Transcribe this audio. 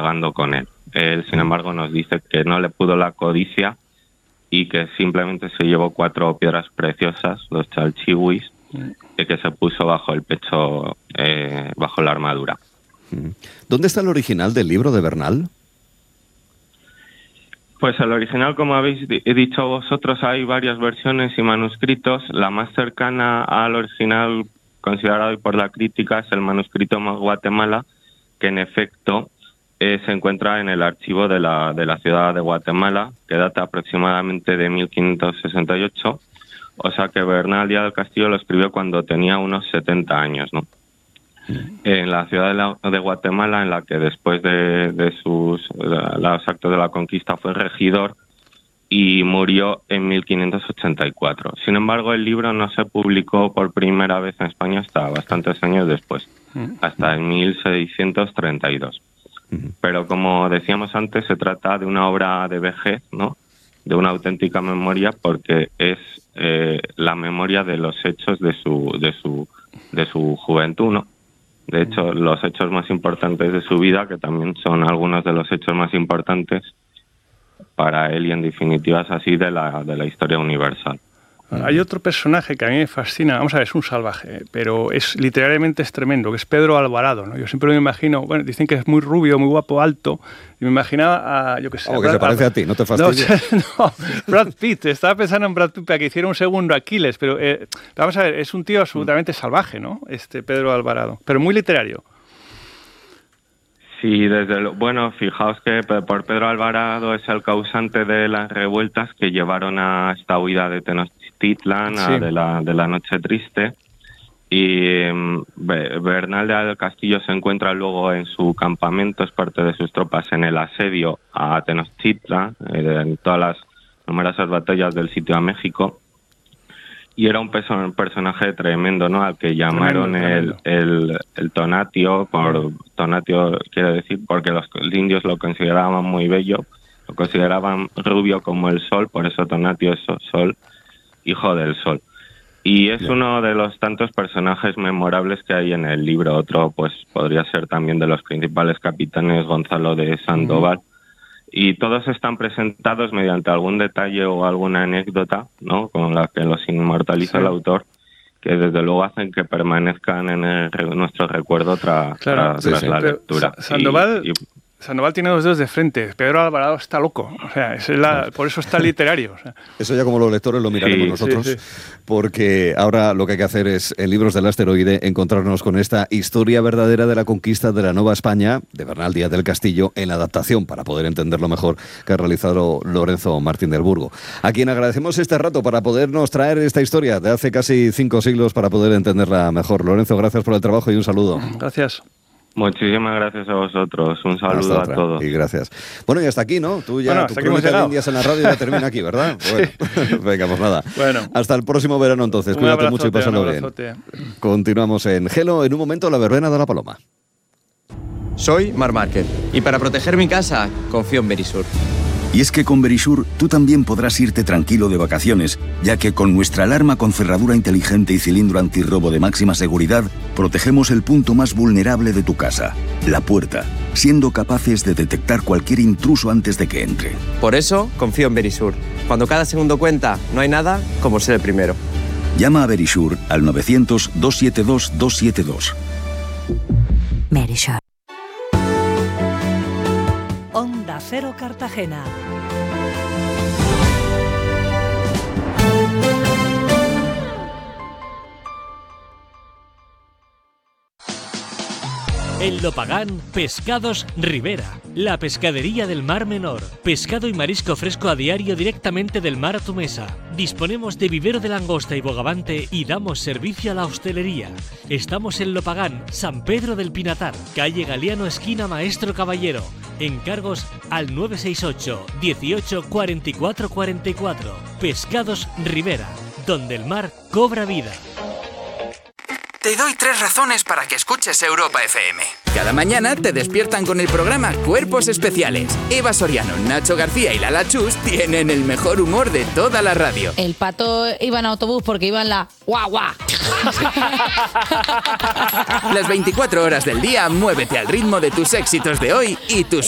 navegando con él. Él, sin embargo, nos dice que no le pudo la codicia y que simplemente se llevó 4 piedras preciosas, los chalchihuis, y que se puso bajo el pecho, bajo la armadura. ¿Dónde está el original del libro de Bernal? Pues el original, como habéis dicho vosotros, hay varias versiones y manuscritos. La más cercana al original considerado hoy por la crítica es el manuscrito Guatemala, que en efecto se encuentra en el archivo de la ciudad de Guatemala, que data aproximadamente de 1568. O sea que Bernal Díaz del Castillo lo escribió cuando tenía unos 70 años, ¿no? En la ciudad de Guatemala, en la que después de los actos de la conquista fue regidor y murió en 1584. Sin embargo, el libro no se publicó por primera vez en España hasta bastantes años después, hasta en 1632. Pero como decíamos antes, se trata de una obra de vejez, ¿no? De una auténtica memoria, porque es la memoria de los hechos de su juventud, ¿no? De hecho, los hechos más importantes de su vida, que también son algunos de los hechos más importantes para él y en definitiva es así de la historia universal. Hay otro personaje que a mí me fascina, vamos a ver, es un salvaje, pero literariamente es tremendo, que es Pedro Alvarado, ¿no? Yo siempre me imagino, bueno, dicen que es muy rubio, muy guapo, alto, y me imaginaba a, yo qué sé... que se parece a ti, no te fastidies. No, Brad Pitt, estaba pensando en Brad Pitt para que hiciera un segundo Aquiles, pero vamos a ver, es un tío absolutamente salvaje, ¿no? Pedro Alvarado, pero muy literario. Sí, bueno, fijaos que por Pedro Alvarado es el causante de las revueltas que llevaron a esta huida de Tenochtitlan, sí, de la Noche Triste. Y Bernal del Castillo se encuentra luego en su campamento, es parte de sus tropas en el asedio a Tenochtitlan, en todas las numerosas batallas del sitio a México. Y era un personaje tremendo, ¿no? Al que llamaron el Tonatio, por Tonatio quiere decir porque los indios lo consideraban muy bello, lo consideraban rubio como el sol, por eso Tonatio es sol, hijo del sol. Y es uno de los tantos personajes memorables que hay en el libro. Otro, pues, podría ser también de los principales capitanes, Gonzalo de Sandoval. Y todos están presentados mediante algún detalle o alguna anécdota, ¿no? Con la que los inmortaliza el autor, que desde luego hacen que permanezcan en nuestro recuerdo tras la lectura. Sandoval tiene 2 dedos de frente. Pedro Alvarado está loco. O sea, por eso está literario. O sea. Eso ya como los lectores lo miraremos nosotros, porque ahora lo que hay que hacer es, en Libros del Asteroide, encontrarnos con esta historia verdadera de la conquista de la Nueva España, de Bernal Díaz del Castillo, en la adaptación, para poder entenderlo mejor, que ha realizado Lorenzo Martín del Burgo. A quien agradecemos este rato para podernos traer esta historia de hace casi 5 siglos para poder entenderla mejor. Lorenzo, gracias por el trabajo y un saludo. Gracias. Muchísimas gracias a vosotros. Un saludo a todos. Y gracias. Bueno, y hasta aquí, ¿no? Tú ya, tu crónica de Indias en la radio ya termina aquí, ¿verdad? Bueno, venga, pues nada. Bueno. Hasta el próximo verano, entonces. Cuídate mucho y pásalo bien. Continuamos en Gelo. En un momento, la verbena de la Paloma. Soy Marc Márquez. Y para proteger mi casa, confío en Verisur. Y es que con Verisur tú también podrás irte tranquilo de vacaciones, ya que con nuestra alarma con cerradura inteligente y cilindro antirrobo de máxima seguridad, protegemos el punto más vulnerable de tu casa, la puerta, siendo capaces de detectar cualquier intruso antes de que entre. Por eso, confío en Verisur. Cuando cada segundo cuenta, no hay nada como ser el primero. Llama a Verisur al 900-272-272. Verisur. Onda Cero Cartagena. En Lopagán, Pescados Rivera, la pescadería del Mar Menor. Pescado y marisco fresco a diario directamente del mar a tu mesa. Disponemos de vivero de langosta y bogavante y damos servicio a la hostelería. Estamos en Lopagán, San Pedro del Pinatar, calle Galeano, esquina Maestro Caballero. Encargos al 968 18 44 44. Pescados Rivera, donde el mar cobra vida. Te doy 3 razones para que escuches Europa FM. Cada mañana te despiertan con el programa Cuerpos Especiales. Eva Soriano, Nacho García y Lala Chus tienen el mejor humor de toda la radio. El Pato iba en autobús porque iba en la guagua. Las 24 horas del día, muévete al ritmo de tus éxitos de hoy y tus